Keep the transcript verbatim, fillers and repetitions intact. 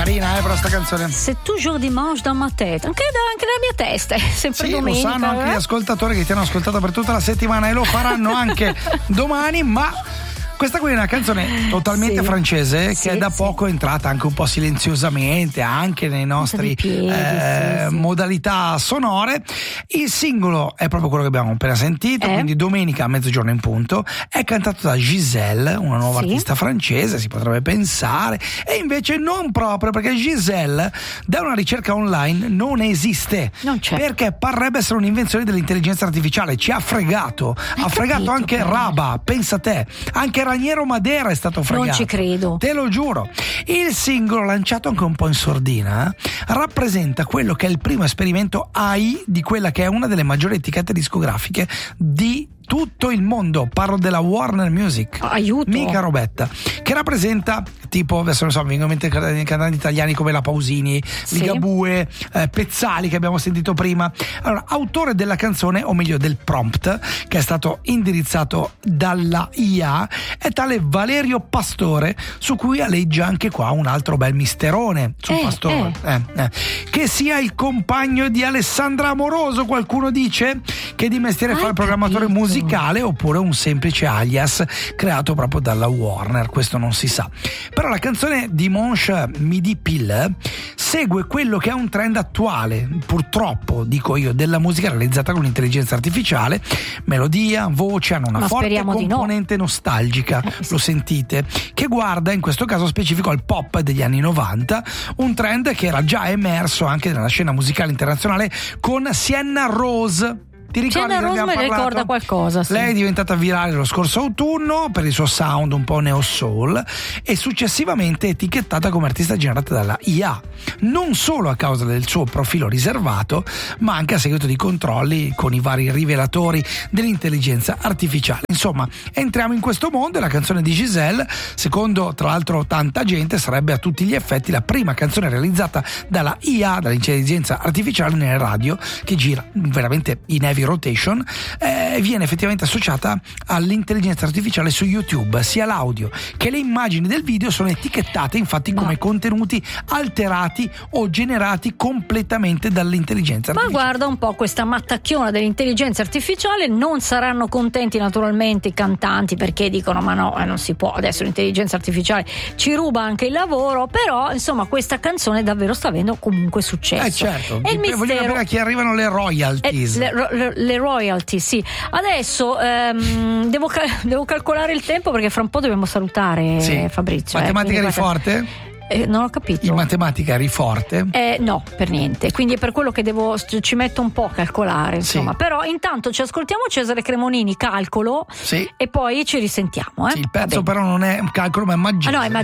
Carina, eh, però sta canzone. C'est toujours dimanche dans ma tête. Anche, anche nella mia testa, è sempre sì, domenica. Lo sanno anche eh? gli ascoltatori che ti hanno ascoltato per tutta la settimana e lo faranno anche domani, ma questa qui è una canzone totalmente sì. francese sì, che è da sì. poco entrata anche un po' silenziosamente anche nei nostri piedi, eh, sì, sì. modalità sonore. Il singolo è proprio quello che abbiamo appena sentito, eh? quindi domenica a mezzogiorno in punto. È cantato da Giselle, una nuova sì. artista francese, si potrebbe pensare, e invece non proprio, perché Giselle da una ricerca online non esiste, non c'è, perché parrebbe essere un'invenzione dell'intelligenza artificiale. Ci ha fregato, Hai ha fregato capito, anche però. Raba, pensa te, anche Raniero Madera è stato fregato. Non ci credo. Te lo giuro. Il singolo, lanciato anche un po' in sordina, rappresenta quello che è il primo esperimento A I di quella che è una delle maggiori etichette discografiche di tutto il mondo. Parlo della Warner Music. Aiuto. Mica robetta. Che rappresenta, tipo, adesso non so, mi vengono in mente cantanti italiani come la Pausini, sì. Ligabue, eh, Pezzali che abbiamo sentito prima. Allora, autore della canzone, o meglio del prompt, che è stato indirizzato dalla I A, è tale Valerio Pastore, su cui aleggia anche qua un altro bel misterone sul eh, Pastore. Eh. Eh, eh. Che sia il compagno di Alessandra Amoroso, qualcuno dice, che di mestiere Hai fa il programmatore capito. musicale, oppure un semplice alias creato proprio dalla Warner, questo non si sa. Però la canzone Dimanche Midi Pile segue quello che è un trend attuale, purtroppo dico io, della musica realizzata con l'intelligenza artificiale. Melodia, voce, hanno una Ma forte componente no. nostalgica, eh, sì. lo sentite, che guarda in questo caso specifico al pop degli anni novanta, un trend che era già emerso anche nella scena musicale internazionale con Sienna Rose. Ti ricordi Sienna che Rose mi ricorda qualcosa, sì. Lei è diventata virale lo scorso autunno per il suo sound un po' neo soul e successivamente etichettata come artista generata dalla I A, non solo a causa del suo profilo riservato, ma anche a seguito di controlli con i vari rivelatori dell'intelligenza artificiale. Insomma, entriamo in questo mondo e la canzone di Giselle, secondo tra l'altro tanta gente, sarebbe a tutti gli effetti la prima canzone realizzata dalla I A, dall'intelligenza artificiale nelle radio, che gira veramente in heavy rotation, eh, viene effettivamente associata all'intelligenza artificiale su YouTube. Sia l'audio che le immagini del video sono etichettate infatti come ma, contenuti alterati o generati completamente dall'intelligenza artificiale. Ma guarda un po' questa mattacchiona dell'intelligenza artificiale. Non saranno contenti naturalmente i cantanti, perché dicono ma no, eh, non si può, adesso l'intelligenza artificiale ci ruba anche il lavoro. Però insomma questa canzone davvero sta avendo comunque successo. Eh certo, e il voglio mistero... capire a chi arrivano le royalties. Eh, le, le, le royalty, sì. Adesso ehm, devo, devo calcolare il tempo, perché fra un po' dobbiamo salutare sì. Fabrizio. Matematica eh, eri forte? Eh, non ho capito. In matematica eri forte? Eh, no, per niente. Quindi è per quello che devo, ci metto un po' a calcolare, insomma. Sì. Però intanto ci ascoltiamo Cesare Cremonini, Calcolo, sì. e poi ci risentiamo. Eh? Sì, il pezzo però non è un calcolo, ma è magia. Ah, no, è magia.